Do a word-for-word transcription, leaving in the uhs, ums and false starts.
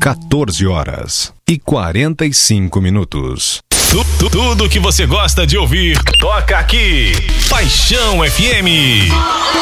quatorze horas e quarenta e cinco minutos. Tu, tu, tudo que você gosta de ouvir, toca aqui. Paixão F M.